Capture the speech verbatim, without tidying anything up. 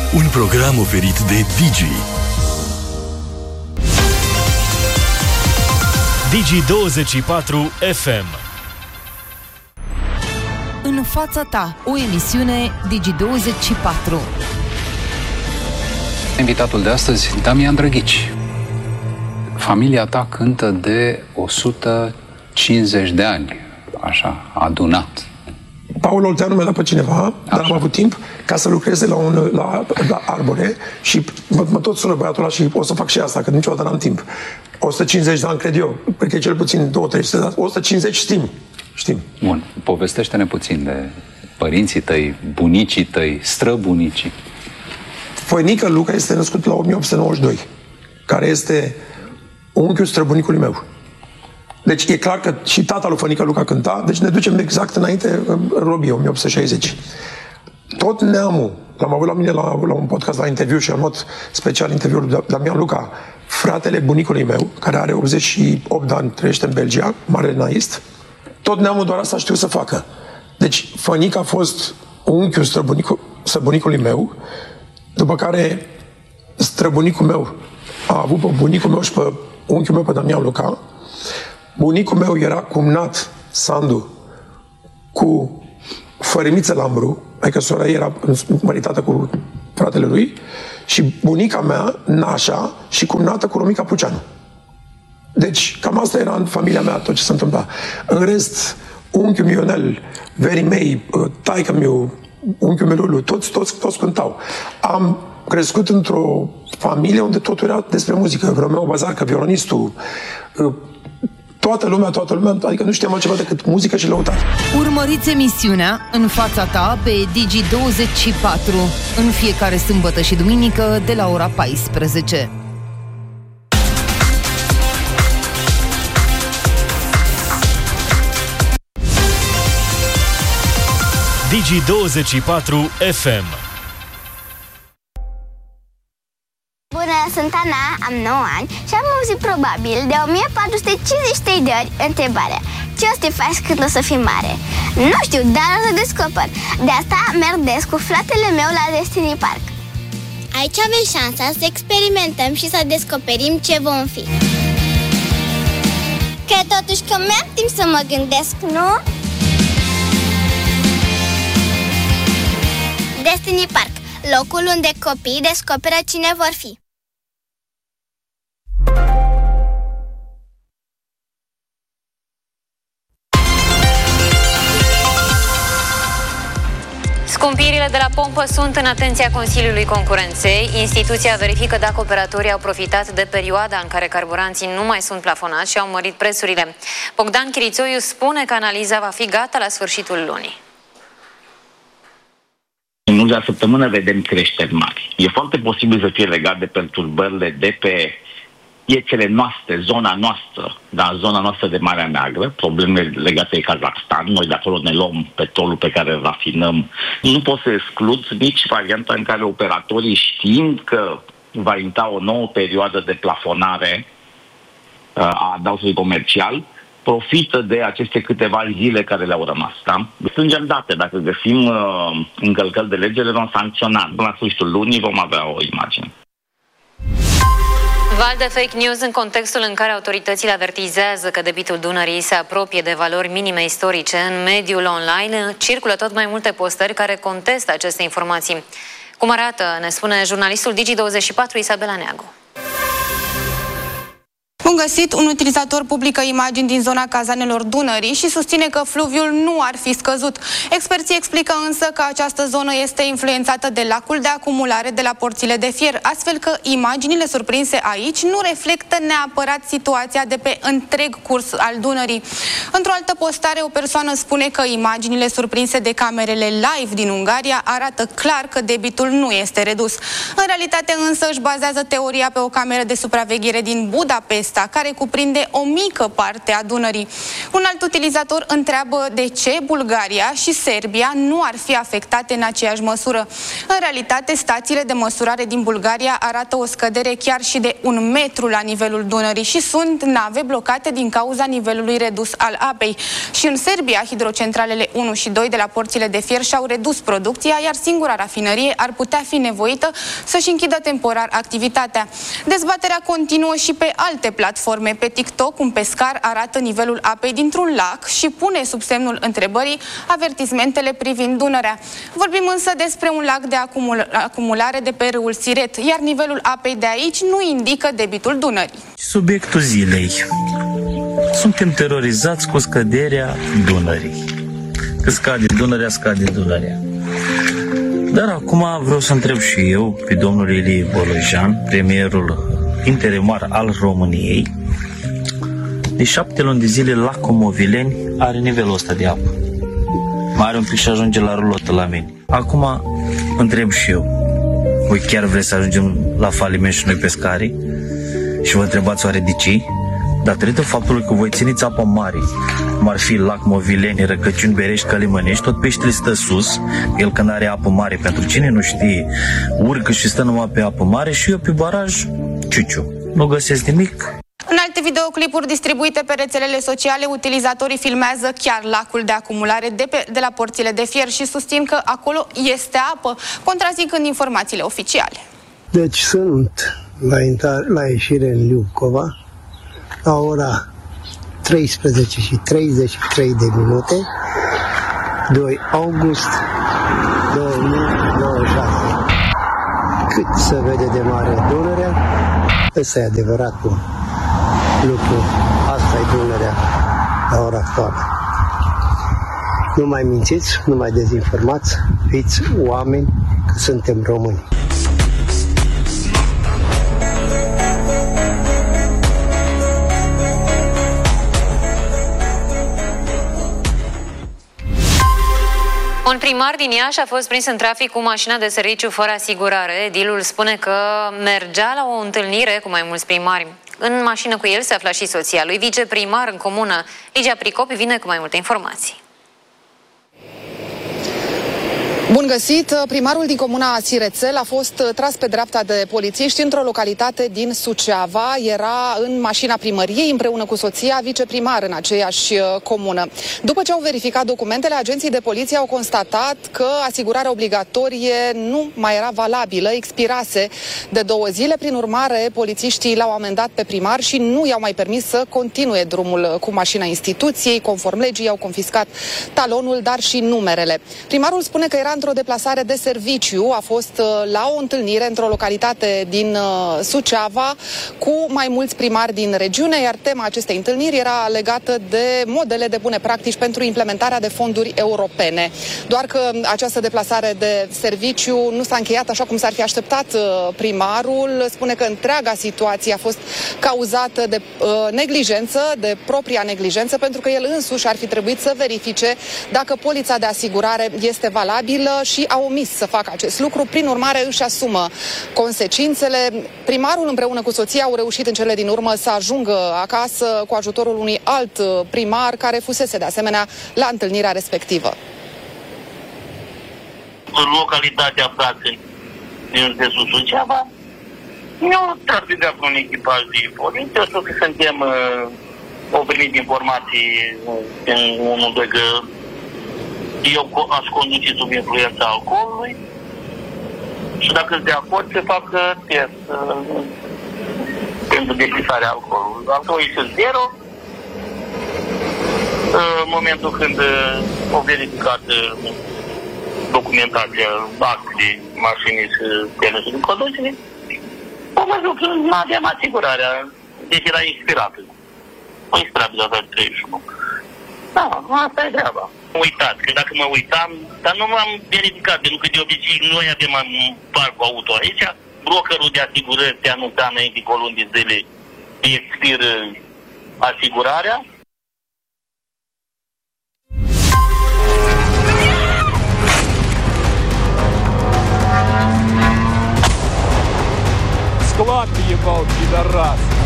Un program oferit de Digi. Digi douăzeci și patru F M. În fața ta, o emisiune Digi douăzeci și patru. Invitatul de astăzi, Damian Drăghici. Familia ta cântă de o sută cincizeci de ani, așa, adunat. Paul Olteanu mi-a dat pe cineva, așa. Dar am avut timp ca să lucreze la, un, la, la Arbore și mă, mă tot sună băiatul ăla și o să fac și asta, că niciodată n-am timp. o sută cincizeci de ani, cred eu, cred că e cel puțin două trei sute, dar o sută cincizeci știm. știm. Bun, povestește-ne puțin de părinții tăi, bunicii tăi, străbunicii. Făinică Luca este născut la o mie opt sute nouăzeci și doi, care este unchiul străbunicului meu. Deci e clar că și tata lui Fănică Luca cânta, deci ne ducem exact înainte Robii, o mie opt sute șaizeci. Tot neamul, l-am avut la mine la, la un podcast, la interviu și am luat special interviul lui Damian Luca, fratele bunicului meu, care are optzeci și opt de ani, trăiește în Belgia, mare naist, tot neamul doar asta știu să facă. Deci Fănică a fost unchiul străbunicul, străbunicului meu, după care străbunicul meu a avut pe bunicul meu și pe unchiul meu, pe Damian Luca. Bunicul meu era cumnat, Sandu, cu Fărimiță Lambru, adică sora ei era măritată cu fratele lui, și bunica mea, Nașa, și cumnată cu Romica Puceanu. Deci, cam asta era în familia mea, tot ce se întâmpla. În rest, unchiul meu Ionel, verii mei, taică meu, unchiul meu Lulu, toți, toți, toți cântau. Am crescut într-o familie unde totul era despre muzică. Romeo Bazarcă, violonistul, toată lumea, toată lumea, adică nu știam altceva decât muzică și lăutare. Urmăriți emisiunea În fața ta pe Digi douăzeci și patru în fiecare sâmbătă și duminică de la ora paisprezece. Digi douăzeci și patru F M. Bună, sunt Ana, am nouă ani și am auzit probabil de o mie patru sute cincizeci și trei de ori întrebarea: ce o să te faci când o să fii mare? Nu știu, dar o să descoper. De asta merg des cu fratele meu la Destiny Park. Aici avem șansa să experimentăm și să descoperim ce vom fi. Cred totuși că mi-am timp să mă gândesc, nu? Destiny Park, locul unde copiii descoperă cine vor fi. Scumpirile de la pompă sunt în atenția Consiliului Concurenței. Instituția verifică dacă operatorii au profitat de perioada în care carburanții nu mai sunt plafonați și au mărit prețurile. Bogdan Chirițoiu spune că analiza va fi gata la sfârșitul lunii. În ultima săptămână vedem creșteri mari. E foarte posibil să fie legat de perturbările de pe piețele noastre, zona noastră, da, zona noastră de Marea Neagră, probleme legate de Kazakhstan. Noi de acolo ne luăm petrolul pe care îl rafinăm. Nu pot să exclud nici varianta în care operatorii, știind că va intra o nouă perioadă de plafonare uh, a adaosului comercial, profită de aceste câteva zile care le-au rămas. Da? Strângem date. Dacă găsim uh, încălcări de lege, le vom sancționa. Până la sfârșitul lunii vom avea o imagine. Val de fake news în contextul în care autoritățile avertizează că debitul Dunării se apropie de valori minime istorice. În mediul online circulă tot mai multe postări care contestă aceste informații. Cum arată, ne spune jurnalistul Digi douăzeci și patru Isabela Neagu. Bun găsit, un utilizator publică imagini din zona cazanelor Dunării și susține că fluviul nu ar fi scăzut. Experții explică însă că această zonă este influențată de lacul de acumulare de la porțile de fier, astfel că imaginile surprinse aici nu reflectă neapărat situația de pe întreg curs al Dunării. Într-o altă postare, o persoană spune că imaginile surprinse de camerele live din Ungaria arată clar că debitul nu este redus. În realitate însă își bazează teoria pe o cameră de supraveghere din Budapesta, acesta, care cuprinde o mică parte a Dunării. Un alt utilizator întreabă de ce Bulgaria și Serbia nu ar fi afectate în aceeași măsură. În realitate, stațiile de măsurare din Bulgaria arată o scădere chiar și de un metru la nivelul Dunării și sunt nave blocate din cauza nivelului redus al apei. Și în Serbia, hidrocentralele unu și doi de la porțile de fier și-au redus producția, iar singura rafinărie ar putea fi nevoită să-și închidă temporar activitatea. Dezbaterea continuă și pe alte platforme. Pe TikTok, un pescar arată nivelul apei dintr-un lac și pune sub semnul întrebării avertismentele privind Dunărea. Vorbim însă despre un lac de acumul acumulare de pe râul Siret, iar nivelul apei de aici nu indică debitul Dunării. Subiectul zilei. Suntem terorizați cu scăderea Dunării. Că scade Dunărea, scade Dunărea. Dar acum vreau să întreb și eu pe domnul Ilie Bolojan, premierul interimar al României. De șapte luni de zile lacul Movileni are nivelul ăsta de apă. Mai are un pic și ajunge la rulotă la mine. Acum întreb și eu. Voi chiar vreți să ajungem la faliment și noi pescarii? Și vă întrebați oare de ce? Datorită faptului că voi țineți apă mare, cum ar fi lac Movileni, Răcăciuni, Berești, Călimănești, tot peștele stă sus, el când are apă mare, pentru cine nu știe, urcă și stă numai pe apă mare și eu pe baraj, ciuciu, nu găsesc nimic. În alte videoclipuri distribuite pe rețelele sociale, utilizatorii filmează chiar lacul de acumulare de, pe, de la porțile de fier și susțin că acolo este apă, contrazicând informațiile oficiale. Deci sunt la, intrare, la ieșire în Liubcova, la ora treisprezece și treizeci și trei de minute, doi august două mii douăzeci și șase. Cât se vede de mare Dunărea, ăsta e adevăratul lucru, asta e Dunărea la ora actuală. Nu mai mințiți, nu mai dezinformați, fiți oameni, că suntem români. Un primar din Iași a fost prins în trafic cu mașina de serviciu fără asigurare. Edilul spune că mergea la o întâlnire cu mai mulți primari. În mașină cu el se afla și soția lui, viceprimar în comună. Ligia Pricopi vine cu mai multe informații. Bun găsit! Primarul din comuna Sirețel a fost tras pe dreapta de polițiști într-o localitate din Suceava. Era în mașina primăriei împreună cu soția, viceprimar în aceeași comună. După ce au verificat documentele, agenții de poliție au constatat că asigurarea obligatorie nu mai era valabilă, expirase de două zile. Prin urmare, polițiștii l-au amendat pe primar și nu i-au mai permis să continue drumul cu mașina instituției. Conform legii, i-au confiscat talonul, dar și numerele. Primarul spune că era într-o deplasare de serviciu, a fost la o întâlnire într-o localitate din Suceava cu mai mulți primari din regiune, iar tema acestei întâlniri era legată de modele de bune practici pentru implementarea de fonduri europene. Doar că această deplasare de serviciu nu s-a încheiat așa cum s-ar fi așteptat. Primarul spune că întreaga situație a fost cauzată de uh, neglijență, de propria neglijență, pentru că el însuși ar fi trebuit să verifice dacă polița de asigurare este valabilă și a omis să facă acest lucru. Prin urmare, își asumă consecințele. Primarul împreună cu soția au reușit în cele din urmă să ajungă acasă cu ajutorul unui alt primar care fusese de asemenea la întâlnirea respectivă. În localitatea Brațeni, din județul Suceava, eu tras de dreapta un echipaj de poliție, știu că suntem, uh, au primit informații în unu doi că eu aș conduce sub influența alcoolului și dacă sunt de acord se fac test uh, pentru depistarea alcoolului. Alcoolul sunt zero. Uh, în momentul când uh, au verificat uh, documentația, actele mașinii și permisul de conducere, au văzut că nu aveam asigurarea, deci era expirată. O expirată de data treizeci și unu. Da, asta e treaba. Uitați, că dacă mă uitam, dar nu m-am verificat, pentru că de obicei noi avem un parc auto aici, brokerul de asigurări te anunța înainte cu o lună de zile, expiră asigurarea. Склад ебал, пидорас!